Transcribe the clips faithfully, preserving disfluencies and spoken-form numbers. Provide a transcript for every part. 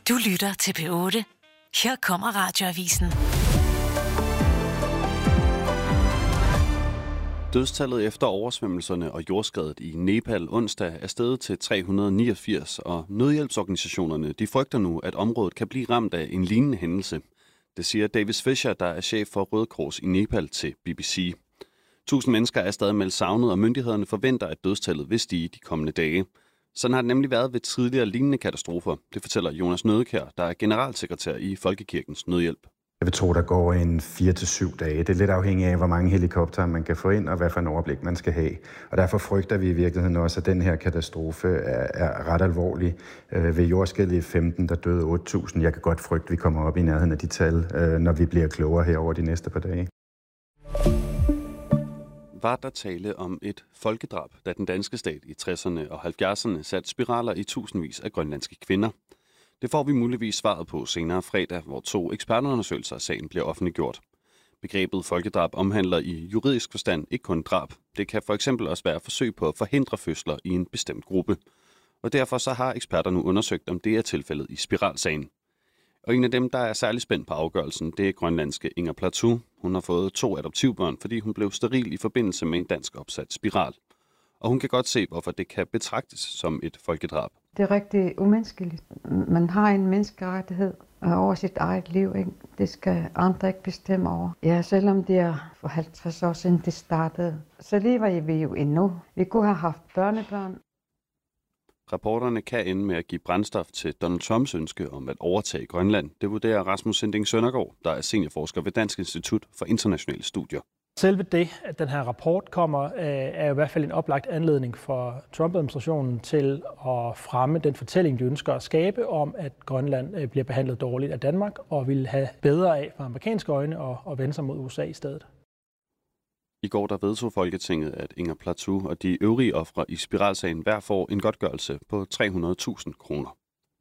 Du lytter til P otte. Her kommer Radioavisen. Dødstallet efter oversvømmelserne og jordskredet i Nepal onsdag er steget til tre hundrede niogfirs, og nødhjælpsorganisationerne de frygter nu, at området kan blive ramt af en lignende hændelse. Det siger Davis Fisher, der er chef for Røde Kors i Nepal, til B B C. Tusind mennesker er stadig meldt savnet, og myndighederne forventer, at dødstallet vil stige de kommende dage. Sådan har det nemlig været ved tidligere lignende katastrofer. Det fortæller Jonas Nødekær, der er generalsekretær i Folkekirkens Nødhjælp. Jeg vil tro, der går en fire til syv dage. Det er lidt afhængigt af, hvor mange helikoptere man kan få ind, og hvad for en overblik man skal have. Og derfor frygter vi i virkeligheden også, at den her katastrofe er, er ret alvorlig. Øh, ved jordskælvet i femten, der døde otte tusind. Jeg kan godt frygte, at vi kommer op i nærheden af de tal, øh, når vi bliver klogere her over de næste par dage. Var der tale om et folkedrab, da den danske stat i tresserne og halvfjerdserne satte spiraler i tusindvis af grønlandske kvinder? Det får vi muligvis svaret på senere fredag, hvor to ekspertundersøgelser af sagen bliver offentliggjort. Begrebet folkedrab omhandler i juridisk forstand ikke kun drab. Det kan for eksempel også være forsøg på at forhindre fødsler i en bestemt gruppe. Og derfor så har eksperter nu undersøgt, om det er tilfældet i spiralsagen. Og en af dem, der er særlig spændt på afgørelsen, det er grønlandske Inger Plateau. Hun har fået to adoptivbørn, fordi hun blev steril i forbindelse med en dansk opsat spiral. Og hun kan godt se, hvorfor det kan betragtes som et folkedrab. Det er rigtig umenneskeligt. Man har en menneskerettighed over sit eget liv, ikke? Det skal andre ikke bestemme over. Ja, selvom det er for halvtreds år siden det startede, så lever vi jo endnu. Vi kunne have haft børnebørn. Rapporterne kan ende med at give brændstof til Donald Trumps ønske om at overtage Grønland. Det vurderer Rasmus Sinding Søndergaard, der er seniorforsker ved Dansk Institut for Internationale Studier. Selve det, at den her rapport kommer, er i hvert fald en oplagt anledning for Trump-administrationen til at fremme den fortælling, de ønsker at skabe om, at Grønland bliver behandlet dårligt af Danmark og vil have bedre af fra amerikanske øjne og, og vende sig mod U S A i stedet. I går der vedtog Folketinget, at Inger Plateau og de øvrige ofre i spiralsagen hver får en godtgørelse på tre hundrede tusind kroner.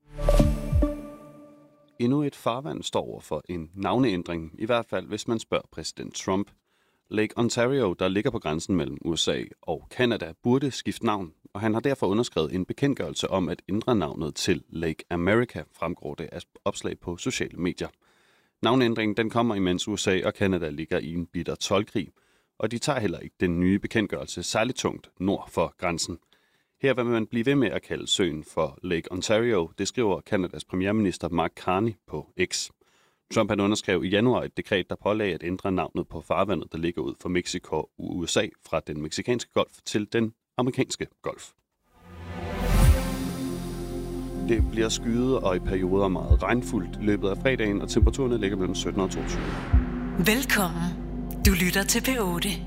Endnu et farvand står over for en navneændring, i hvert fald hvis man spørger præsident Trump. Lake Ontario, der ligger på grænsen mellem U S A og Canada, burde skifte navn, og han har derfor underskrevet en bekendtgørelse om at ændre navnet til Lake America, fremgår det af opslag på sociale medier. Navneændringen den kommer, imens U S A og Canada ligger i en bitter toldkrig, og de tager heller ikke den nye bekendtgørelse særligt tungt nord for grænsen. Her vil man blive ved med at kalde søen for Lake Ontario, det skriver Canadas premierminister Mark Carney på X. Trump han underskrev i januar et dekret, der pålagde at ændre navnet på farvandet, der ligger ud for Mexico og U S A fra den mexikanske golf til den amerikanske golf. Det bliver skyet og i perioder meget regnfuldt i løbet af fredagen, og temperaturerne ligger mellem sytten og toogtyve. Velkommen. Du lytter til P otte.